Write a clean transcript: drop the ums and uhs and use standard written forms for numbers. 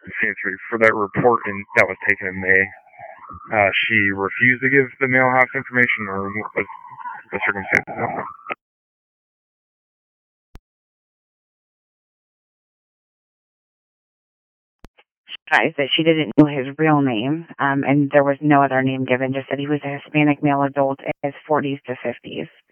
for that report that was taken in May, she refused to give the mail house information, or what was the circumstances? That she didn't know his real name, and there was no other name given, just that he was a Hispanic male adult in his 40s to 50s.